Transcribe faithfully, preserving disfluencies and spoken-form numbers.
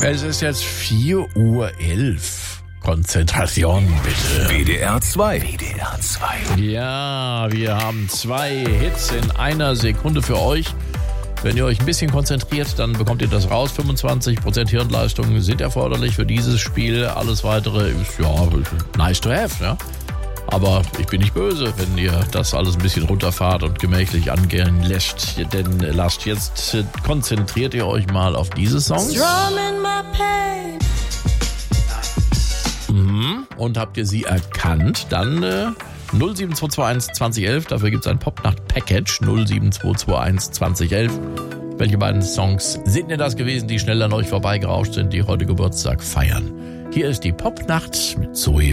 Es ist jetzt vier Uhr elf. Konzentration, bitte. W D R zwei. W D R zwei. Ja, wir haben zwei Hits in einer Sekunde für euch. Wenn ihr euch ein bisschen konzentriert, dann bekommt ihr das raus. fünfundzwanzig Prozent Hirnleistung sind erforderlich für dieses Spiel. Alles Weitere ist, ja, nice to have, ja. Aber ich bin nicht böse, wenn ihr das alles ein bisschen runterfahrt und gemächlich angehen lässt. Denn lasst jetzt, konzentriert ihr euch mal auf diese Songs. Mhm. Und habt ihr sie erkannt, dann äh, null sieben zwei zwei eins zwanzig elf. Dafür gibt es ein Popnacht-Package. null sieben zwei zwei eins zwanzig elf. Welche beiden Songs sind denn das gewesen, die schnell an euch vorbeigerauscht sind, die heute Geburtstag feiern? Hier ist die Popnacht mit Zoe